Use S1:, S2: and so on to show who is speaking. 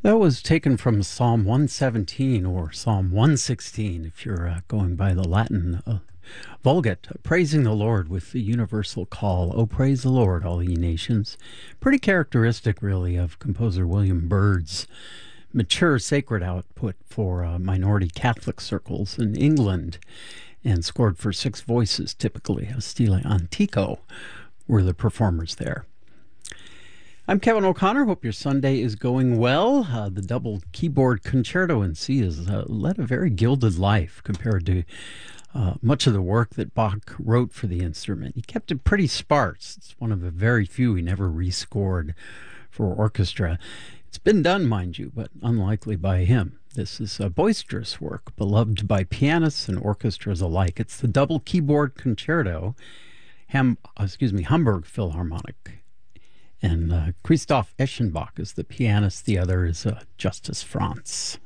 S1: That was taken from Psalm 117 or Psalm 116 if you're going by the Latin Vulgate, praising the Lord with the universal call, "Oh, praise the Lord, all ye nations." Pretty characteristic, really, of composer William Byrd's mature sacred output for minority Catholic circles in England, and scored for six voices, typically. Stile Antico were the performers there. I'm Kevin O'Connor. Hope your Sunday is going well. The double keyboard concerto in C has led a very gilded life compared to much of the work that Bach wrote for the instrument. He kept it pretty sparse. It's one of the very few he never rescored for orchestra. It's been done, mind you, but unlikely by him. This is a boisterous work, beloved by pianists and orchestras alike. It's the double keyboard concerto, Hamburg Philharmonic. And Christoph Eschenbach is the pianist. The other is Justus Franz.